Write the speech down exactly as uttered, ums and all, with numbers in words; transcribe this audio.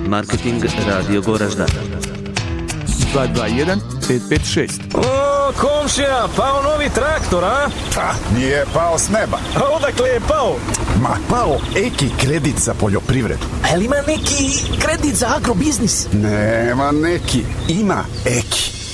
Marketing Radio Goražda. dva dva jedan pet pet šest. O, komšija, pao novi traktor, a? Pa, nije pao s neba. A odakle je pao? Ma, pao Eki kredit za poljoprivredu. A li ima neki kredit za agrobiznis? Nema neki, ima Eki.